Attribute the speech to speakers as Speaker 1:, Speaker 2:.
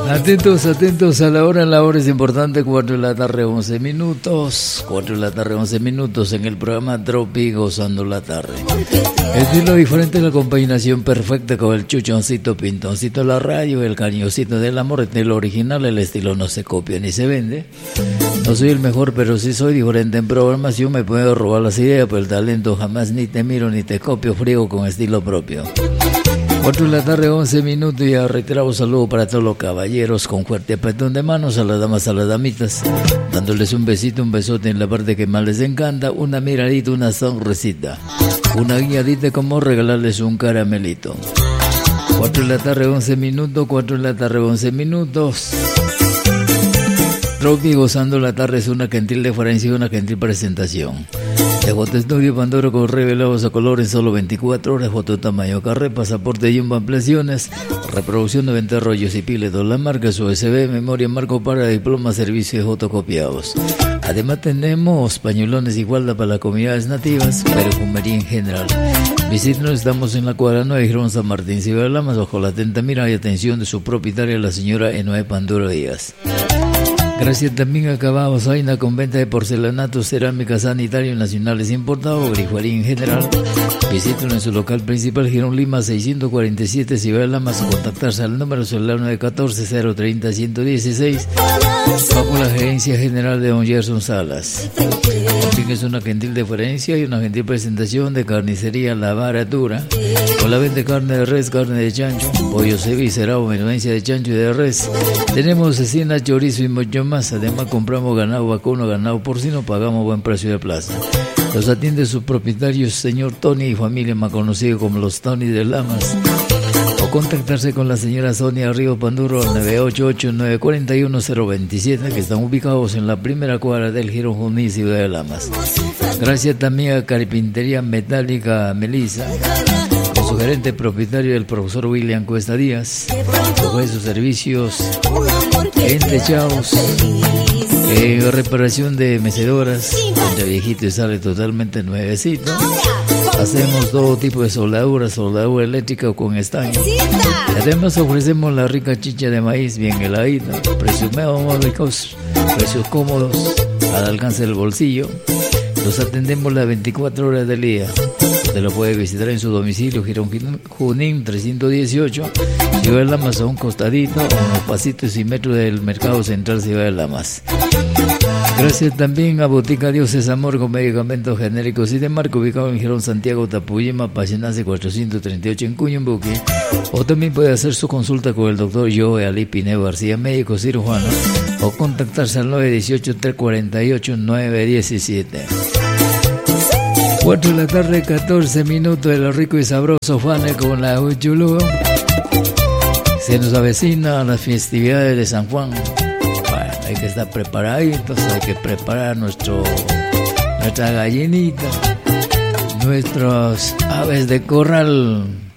Speaker 1: Atentos, atentos a la hora es importante, 4 de la tarde, 11 minutos. 4 de la tarde, 11 minutos en el programa Tropi Gozando la Tarde. Estilo diferente, la combinación perfecta con el chuchoncito, pintoncito, la radio, el cariñosito del amor, estilo original, el estilo no se copia ni se vende. No soy el mejor, pero sí soy diferente en programación, me puedo robar las ideas, pero el talento jamás ni te miro ni te copio, friego con estilo propio. 4 de la tarde, 11 minutos, y reiteramos saludo para todos los caballeros con fuerte apretón de manos, a las damas, a las damitas, dándoles un besito, un besote en la parte que más les encanta, una miradita, una sonrisita, una guiadita, como regalarles un caramelito. 4 de la tarde, 11 minutos, 4 de la tarde, 11 minutos. Tropi Gozando la Tarde es una gentil deferencia y una gentil presentación. De Fotoestudio Pandora con revelados a color en solo 24 horas, foto tamaño carré, pasaporte Jumbo ampliaciones, reproducción de 20 rollos y piles, las marcas USB, memoria marco para diploma, servicios de fotocopiados. Además tenemos pañuelones y guarda para las comunidades nativas, perfumería en general. Visítenos, estamos en la cuadra 9 de Girón San Martín, Ciudad de Lamas, bajo la atenta mira y atención de su propietaria, la señora Enoé Panduro Díaz. Gracias también a Cabaos Aina con venta de porcelanato, cerámica, sanitario nacionales importados, grifería en general. Visítenlo en su local principal, Girón Lima 647, Ciudad de Lamas. Contactarse al número celular 914-030-116 bajo la gerencia general de don Gerson Salas. También es una gentil deferencia y una gentil presentación de carnicería La Baratura, con la venta de carne de res, carne de chancho, pollo ceviche, cerado, menudencia de chancho y de res. Tenemos cecina, chorizo y mucho más. Además compramos ganado vacuno, ganado porcino, pagamos buen precio de plaza. Los atiende sus propietarios, señor Tony y familia, más conocido como los Tony de Lamas. O contactarse con la señora Sonia Río Panduro al 988-941-027, que están ubicados en la primera cuadra del Girón Junín, Ciudad de Lamas. Gracias también a Carpintería Metálica Melissa, con su gerente propietario, el profesor William Cuesta Díaz, con sus servicios en techados, en reparación de mecedoras, entre viejito y sale totalmente nuevecito. Hacemos todo tipo de soldadura eléctrica o con estaño. Además ofrecemos la rica chicha de maíz bien heladita, precios módicos, precios cómodos, al alcance del bolsillo. Los atendemos las 24 horas del día. Usted lo puede visitar en su domicilio, Girón Junín 318, Ciudad de Lamas, a un costadito, a unos pasitos y metros del Mercado Central Ciudad de Lamas. Gracias también a Botica Dios es Amor, con medicamentos genéricos y de marca, ubicado en Girón, Santiago, Tapuyema, Pachenace 438 en Cuyumbuqui. O también puede hacer su consulta con el doctor Joe Ali Pineo García, médico cirujano, o contactarse al 918-348-917. 4 de la tarde, 14 minutos de lo rico y sabroso, Fane con la Uchulú. Se nos avecina las festividades de San Juan. Bueno, hay que estar preparaditos, hay que preparar nuestra gallinita, nuestros aves de corral.